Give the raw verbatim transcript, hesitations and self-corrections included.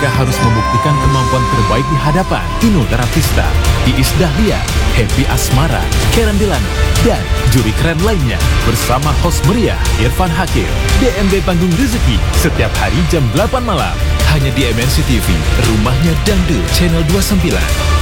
mereka harus membuktikan kemampuan terbaik di hadapan Inul Daratista, Iis Dahlia, Happy Asmara, Karen Delano, dan juri keren lainnya bersama host meriah Irfan Hakim. D M B Panggung Rezeki setiap hari jam delapan malam hanya di M N C T V, rumahnya Dangdut Channel dua puluh sembilan.